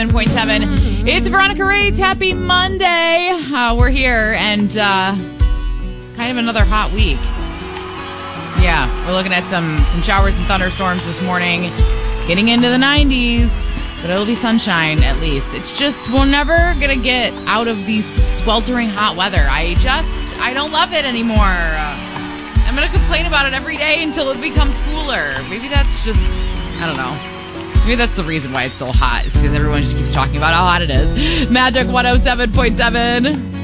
107.7. It's Veronica Raids. Happy Monday. We're here and kind of another hot week. Yeah, we're looking at some showers and thunderstorms this morning. Getting into the 90s, but it'll be sunshine at least. It's just, we're never going to get out of the sweltering hot weather. I don't love it anymore. I'm going to complain about it every day until it becomes cooler. Maybe that's just, I don't know. Maybe that's the reason why it's so hot, is because everyone just keeps talking about how hot it is. Magic 107.7.